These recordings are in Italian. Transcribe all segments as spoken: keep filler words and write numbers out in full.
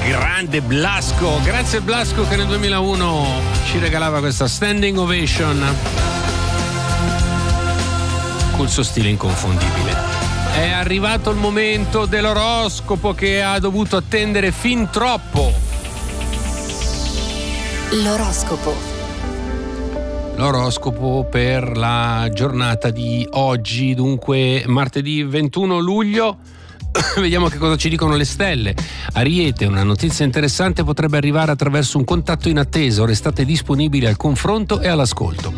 grande Blasco. Grazie Blasco che nel duemilauno ci regalava questa standing ovation col suo stile inconfondibile. È arrivato il momento dell'oroscopo che ha dovuto attendere fin troppo. L'oroscopo. L'oroscopo per la giornata di oggi, dunque martedì ventuno luglio. Vediamo che cosa ci dicono le stelle. Ariete, una notizia interessante potrebbe arrivare attraverso un contatto inatteso. Restate disponibili al confronto e all'ascolto.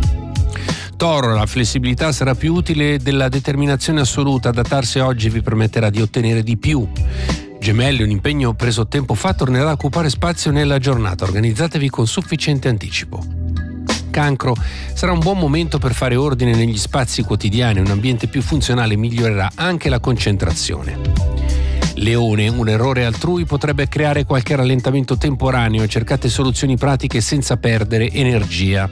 Toro, la flessibilità sarà più utile della determinazione assoluta. Adattarsi oggi vi permetterà di ottenere di più. Gemelli, un impegno preso tempo fa tornerà a occupare spazio nella giornata. Organizzatevi con sufficiente anticipo. Cancro, sarà un buon momento per fare ordine negli spazi quotidiani. Un ambiente più funzionale migliorerà anche la concentrazione. Leone, un errore altrui potrebbe creare qualche rallentamento temporaneo. Cercate soluzioni pratiche senza perdere energia.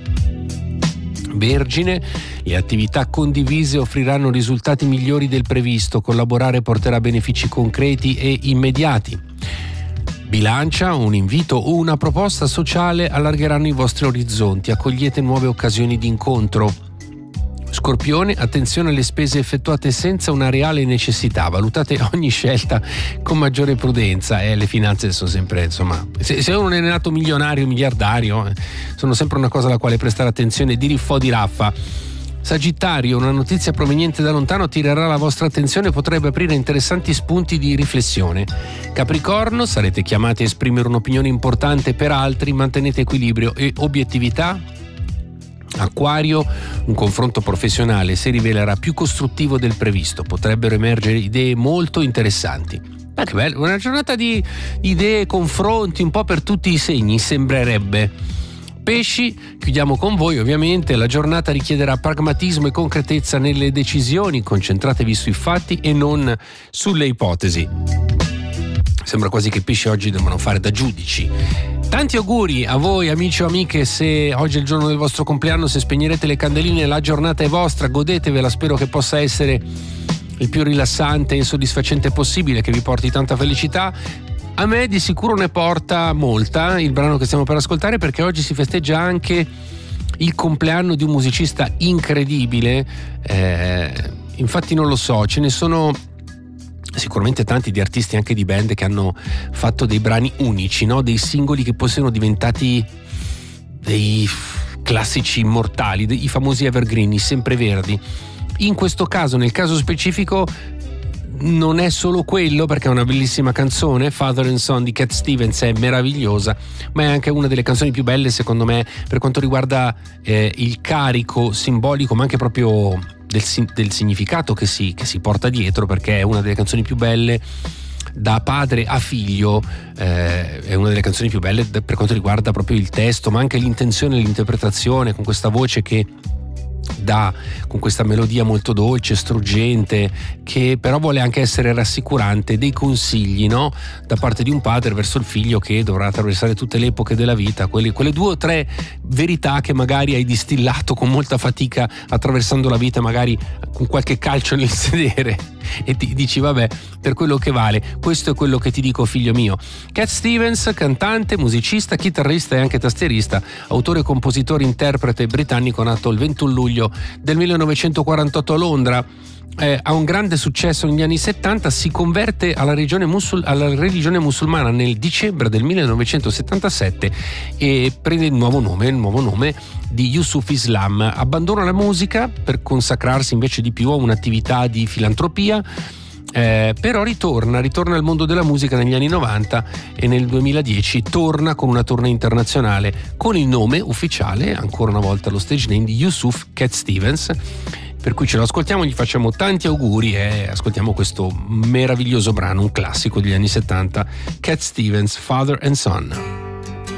Vergine, le attività condivise offriranno risultati migliori del previsto. Collaborare porterà benefici concreti e immediati. Bilancia, un invito o una proposta sociale allargheranno i vostri orizzonti. Accogliete nuove occasioni di incontro. Scorpione, attenzione alle spese effettuate senza una reale necessità. Valutate ogni scelta con maggiore prudenza. Eh, le finanze sono sempre, insomma, se, se uno è nato milionario, miliardario, eh, sono sempre una cosa alla quale prestare attenzione di riffò di raffa. Sagittario, una notizia proveniente da lontano attirerà la vostra attenzione e potrebbe aprire interessanti spunti di riflessione. Capricorno, sarete chiamati a esprimere un'opinione importante per altri, mantenete equilibrio e obiettività. Acquario, un confronto professionale si rivelerà più costruttivo del previsto, potrebbero emergere idee molto interessanti. Ma che bello, una giornata di idee, confronti un po' per tutti i segni, sembrerebbe. Pesci, chiudiamo con voi ovviamente, la giornata richiederà pragmatismo e concretezza nelle decisioni, concentratevi sui fatti e non sulle ipotesi. Sembra quasi che i pesci oggi debbano fare da giudici. Tanti auguri a voi amici o amiche, se oggi è il giorno del vostro compleanno, se spegnerete le candeline la giornata è vostra, godetevela, spero che possa essere il più rilassante e soddisfacente possibile, che vi porti tanta felicità. A me di sicuro ne porta molta il brano che stiamo per ascoltare, perché oggi si festeggia anche il compleanno di un musicista incredibile, eh, infatti non lo so, ce ne sono sicuramente tanti di artisti, anche di band, che hanno fatto dei brani unici, no? Dei singoli che poi sono diventati dei classici immortali, dei, i famosi evergreen, i sempreverdi. In questo caso, nel caso specifico, non è solo quello, perché è una bellissima canzone. Father and Son di Cat Stevens è meravigliosa, ma è anche una delle canzoni più belle secondo me per quanto riguarda eh, il carico simbolico, ma anche proprio del, del significato che si, che si porta dietro, perché è una delle canzoni più belle da padre a figlio, eh, è una delle canzoni più belle per quanto riguarda proprio il testo, ma anche l'intenzione e l'interpretazione, con questa voce che dà, con questa melodia molto dolce, struggente, che però vuole anche essere rassicurante, dei consigli, no? Da parte di un padre verso il figlio che dovrà attraversare tutte le epoche della vita, quelle, quelle due o tre verità che magari hai distillato con molta fatica attraversando la vita, magari con qualche calcio nel sedere, e ti dici vabbè, per quello che vale, questo è quello che ti dico figlio mio. Cat Stevens, cantante, musicista, chitarrista e anche tastierista, autore, compositore, interprete britannico, nato il ventuno luglio del millenovecentoquarantotto a Londra. Eh, ha un grande successo negli anni settanta, si converte alla religione, musul- alla religione musulmana nel dicembre del millenovecentosettantasette e prende il nuovo nome, il nuovo nome di Yusuf Islam. Abbandona la musica per consacrarsi invece di più a un'attività di filantropia, eh, però ritorna, ritorna al mondo della musica negli anni novanta e nel duemiladieci torna con una tournée internazionale con il nome ufficiale, ancora una volta lo stage name, di Yusuf Cat Stevens. Per cui ce lo ascoltiamo, gli facciamo tanti auguri e ascoltiamo questo meraviglioso brano, un classico degli anni settanta, Cat Stevens, Father and Son.